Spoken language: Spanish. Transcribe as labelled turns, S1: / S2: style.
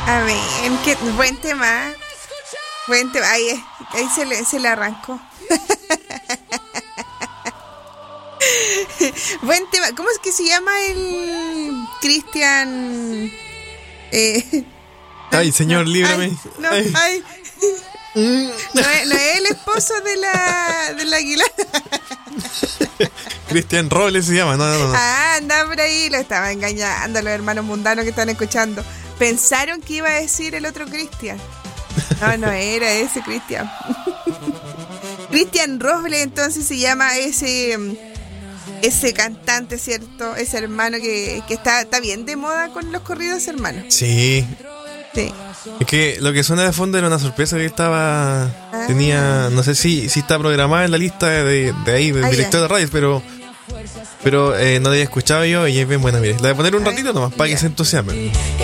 S1: A ver, qué buen tema. Buen tema. Ahí se le arrancó. Buen tema. ¿Cómo es que se llama el Cristian?
S2: Ay, señor, líbrame.
S1: No, ay. No es el esposo de la Aguilar.
S2: Cristian Robles se llama, no.
S1: Anda por ahí, lo estaba engañando a los hermanos mundanos que están escuchando. Pensaron que iba a decir el otro Cristian. No era ese Cristian. Cristian Robles, entonces se llama ese cantante, ¿cierto? Ese hermano que está bien de moda con los corridos hermanos.
S2: Sí.
S1: Sí.
S2: Es que lo que suena de fondo era una sorpresa que tenía, no sé si está programada en la lista de ahí, del director de radio, pero no la había escuchado yo y es bien buena. Mire, la voy a poner un ratito nomás para que se entusiasmen.